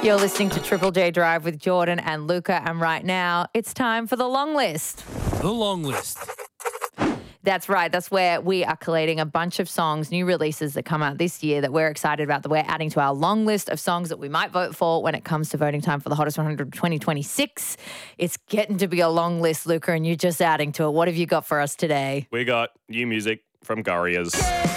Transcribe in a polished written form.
You're listening to Triple J Drive with Jordan and Luca, and right now it's time for the long list. The long list. That's right. That's where we are collating a bunch of songs, new releases that come out this year that we're excited about, that we're adding to our long list of songs that we might vote for when it comes to voting time for the Hottest 100 2026. It's getting to be a long list, Luca, and you're just adding to it. What have you got for us today? We got new music from Gorillaz.